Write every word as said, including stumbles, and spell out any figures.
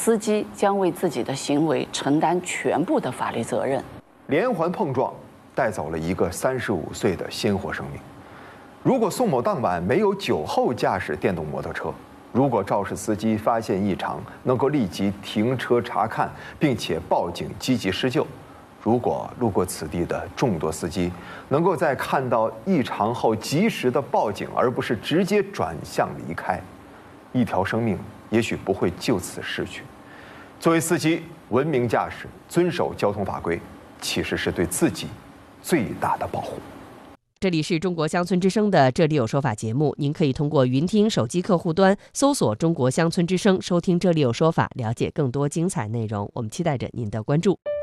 司机将为自己的行为承担全部的法律责任。 连环碰撞带走了一个三十五岁的鲜活生命。如果宋某当晚没有酒后驾驶电动摩托车，如果肇事司机发现异常，能够立即停车查看，并且报警积极施救；如果路过此地的众多司机能够在看到异常后及时的报警，而不是直接转向离开，一条生命也许不会就此逝去。作为司机，文明驾驶、遵守交通法规，其实是对自己最大的保护。 这里是中国乡村之声的《这里有说法》节目，您可以通过云听手机客户端搜索中国乡村之声，收听《这里有说法》，了解更多精彩内容。我们期待着您的关注。